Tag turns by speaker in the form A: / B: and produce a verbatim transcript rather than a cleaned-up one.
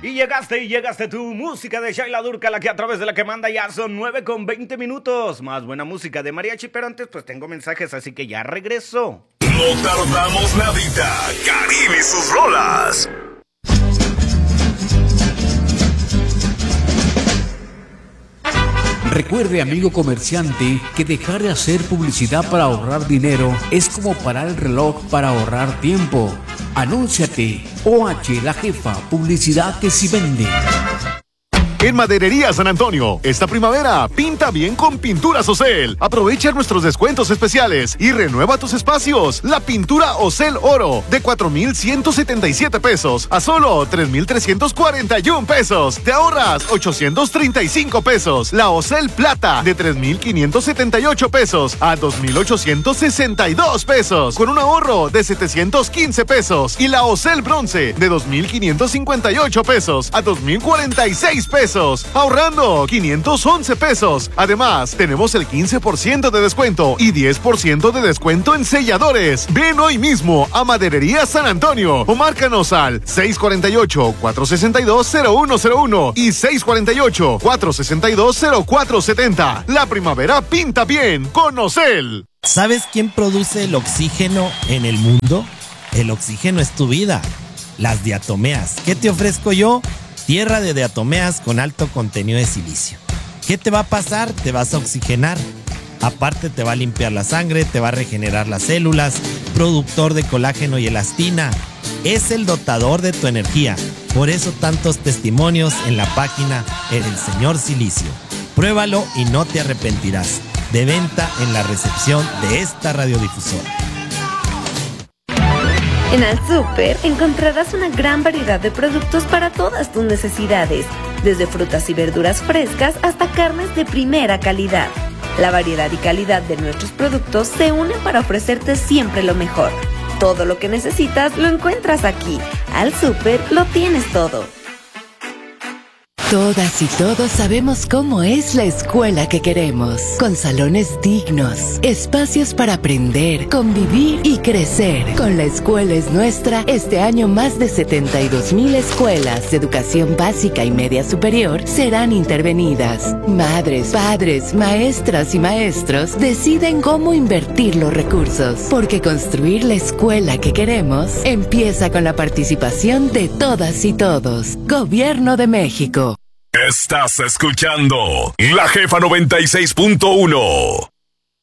A: Y llegaste, y llegaste tu música de Shaila Durcal, la que a través de la que manda ya son nueve con veinte minutos. Más buena música de mariachi, pero antes pues tengo mensajes, así que ya regreso.
B: No tardamos nadita. Karim y sus rolas.
C: Recuerde, amigo comerciante, que dejar de hacer publicidad para ahorrar dinero es como parar el reloj para ahorrar tiempo. Anúnciate. O H, la jefa, publicidad que sí vende.
D: En Maderería San Antonio, esta primavera, pinta bien con Pinturas Ocel. Aprovecha nuestros descuentos especiales y renueva tus espacios. La pintura Ocel Oro, de cuatro mil ciento setenta y siete pesos a solo tres mil trescientos cuarenta y uno pesos. Te ahorras ochocientos treinta y cinco pesos. La Ocel Plata, de tres mil quinientos setenta y ocho pesos a dos mil ochocientos sesenta y dos pesos, con un ahorro de setecientos quince pesos. Y la Ocel Bronce, de dos mil quinientos cincuenta y ocho pesos a dos mil cuarenta y seis pesos. Ahorrando quinientos once pesos. Además, tenemos el quince por ciento de descuento y diez por ciento de descuento en selladores. Ven hoy mismo a Maderería San Antonio o márcanos al seis cuatro ocho, cuatro seis dos, cero uno cero uno y seis cuatro ocho, cuatro seis dos, cero cuatro siete cero. La primavera pinta bien con Ocel.
E: ¿Sabes quién produce el oxígeno en el mundo? El oxígeno es tu vida. Las diatomeas. ¿Qué te ofrezco yo? Tierra de diatomeas con alto contenido de silicio. ¿Qué te va a pasar? Te vas a oxigenar. Aparte te va a limpiar la sangre, te va a regenerar las células, productor de colágeno y elastina. Es el dotador de tu energía. Por eso tantos testimonios en la página El Señor Silicio. Pruébalo y no te arrepentirás. De venta en la recepción de esta radiodifusora.
F: En Al Súper encontrarás una gran variedad de productos para todas tus necesidades, desde frutas y verduras frescas hasta carnes de primera calidad. La variedad y calidad de nuestros productos se unen para ofrecerte siempre lo mejor. Todo lo que necesitas lo encuentras aquí. Al Súper lo tienes todo.
G: Todas y todos sabemos cómo es la escuela que queremos, con salones dignos, espacios para aprender, convivir y crecer. Con La Escuela es Nuestra, este año más de setenta y dos mil escuelas de educación básica y media superior serán intervenidas. Madres, padres, maestras y maestros deciden cómo invertir los recursos, porque construir la escuela que queremos empieza con la participación de todas y todos. Gobierno de México.
B: Estás escuchando La Jefa noventa y seis punto uno.